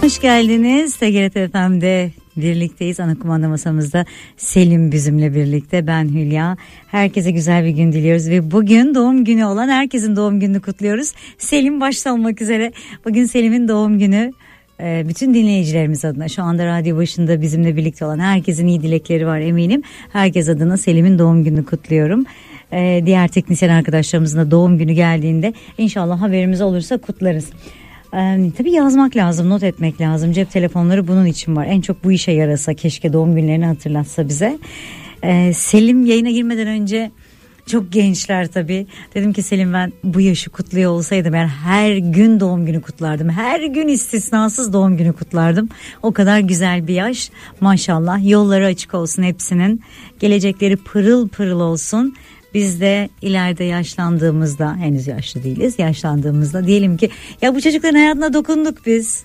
Hoş geldiniz. TGRT FM'de birlikteyiz. Ana kumanda masamızda Selim bizimle birlikte. Ben Hülya. Herkese güzel bir gün diliyoruz ve bugün doğum günü olan herkesin doğum gününü kutluyoruz. Selim başta olmak üzere. Bugün Selim'in doğum günü. Bütün dinleyicilerimiz adına, şu anda radyo başında bizimle birlikte olan herkesin iyi dilekleri var eminim. Herkes adına Selim'in doğum gününü kutluyorum. Diğer teknisyen arkadaşlarımızın da doğum günü geldiğinde inşallah haberimiz olursa kutlarız. Tabii yazmak lazım, not etmek lazım. Cep telefonları bunun için var. En çok bu işe yarasa, keşke doğum günlerini hatırlatsa bize. Selim yayına girmeden önce, çok gençler tabii. Dedim ki Selim, ben bu yaşı kutluyor olsaydım eğer her gün doğum günü kutlardım. Her gün istisnasız doğum günü kutlardım. O kadar güzel bir yaş. Maşallah, yolları açık olsun hepsinin. Gelecekleri pırıl pırıl olsun. Biz de ileride yaşlandığımızda, henüz yaşlı değiliz, yaşlandığımızda diyelim ki ya bu çocukların hayatına dokunduk biz.